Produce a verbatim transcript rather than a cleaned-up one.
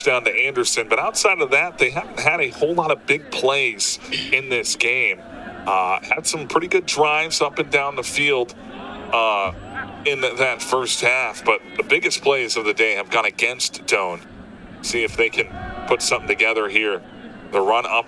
down to Anderson. But outside of that, they haven't had a whole lot of big plays in this game. Uh, had some pretty good drives up and down the field uh, in the, that first half. But the biggest plays of the day have gone against Doane. See if they can put something together here. The run up